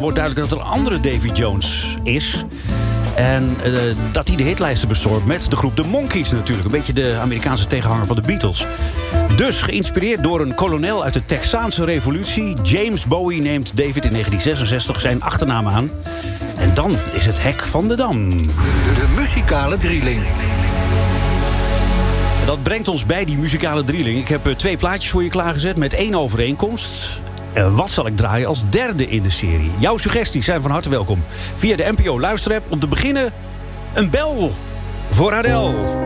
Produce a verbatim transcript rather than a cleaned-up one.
wordt duidelijk dat er een andere Davy Jones is. En uh, dat hij de hitlijsten bestormt met de groep The Monkees natuurlijk. Een beetje de Amerikaanse tegenhanger van de Beatles. Dus geïnspireerd door een kolonel uit de Texaanse revolutie... James Bowie neemt David in negentien zesenzestig zijn achternaam aan. En dan is het hek van de dam. De, de muzikale drieling. Dat brengt ons bij die muzikale drieling. Ik heb uh, twee plaatjes voor je klaargezet met één overeenkomst. Uh, wat zal ik draaien als derde in de serie? Jouw suggesties zijn van harte welkom. Via de N P O Luisterapp. Om te beginnen een bel voor Adele.